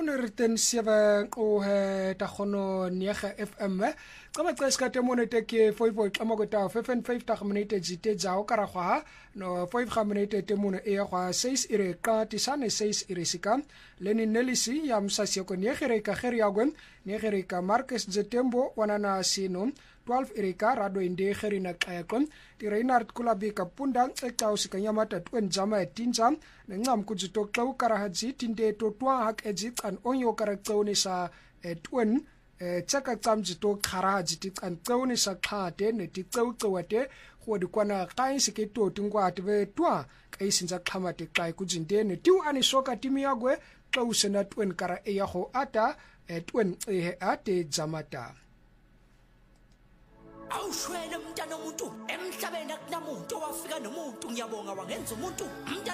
Unerten 7 ko ta khono niega FM qaba qeska te monete ke 5 qama go ta 5 ta minute jite jao kara khwa no 5 minute te mono e khwa 6 ire ka tisane 6 ire sika leni nelisi ya msasi ko niegere ka kheri yagon niegere ka Marcus Zetembo wanana sino 12 irika rado inde kherina qayaqon ti Reinhard Kulabi ka punda eqaw sikanyamata twen jama tinjam nengam kujuto qaw karahaji tinde to twa hak eji kan onyo karakqawni sa twen chaka tsamji to kharaji ti kan qawni sa khate ne ti qawqawate khodi kwana kai sike to tingwa atwe twa kai sinja khamate kai kujinde ne tiu ani soka timiyagwe qawsena twen kara eyaho ata twen ate jamata awushwele umntana omuntu emhlabeni akunamuntu owafika nomuntu ngiyabonga wangenza umuntu